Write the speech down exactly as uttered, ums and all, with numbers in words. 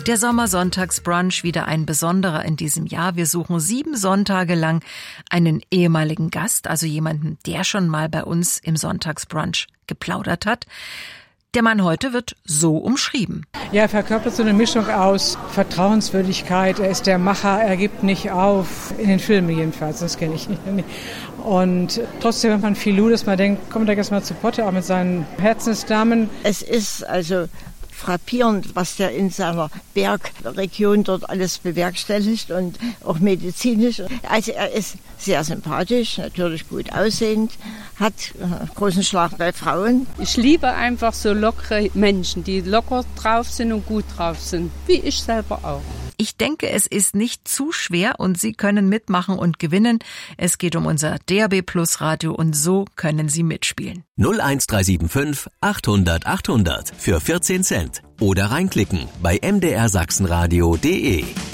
Der Sommersonntagsbrunch wieder ein besonderer in diesem Jahr. Wir suchen sieben Sonntage lang einen ehemaligen Gast, also jemanden, der schon mal bei uns im Sonntagsbrunch geplaudert hat. Der Mann heute wird so umschrieben. Ja, er verkörpert so eine Mischung aus Vertrauenswürdigkeit, er ist der Macher, er gibt nicht auf, in den Filmen jedenfalls, das kenne ich nicht. Und trotzdem hat man viel Lust, dass man denkt, kommt er jetzt mal zu Potte, auch mit seinen Herzensdamen. Es ist also frappierend, was der in seiner Bergregion dort alles bewerkstelligt und auch medizinisch. Also er ist sehr sympathisch, natürlich gut aussehend, hat großen Schlag bei Frauen. Ich liebe einfach so lockere Menschen, die locker drauf sind und gut drauf sind, wie ich selber auch. Ich denke, es ist nicht zu schwer und Sie können mitmachen und gewinnen. Es geht um unser D A B Plus Radio und so können Sie mitspielen. null eins drei sieben fünf achthundert achthundert für vierzehn Cent oder reinklicken bei m d r sachsenradio punkt d e.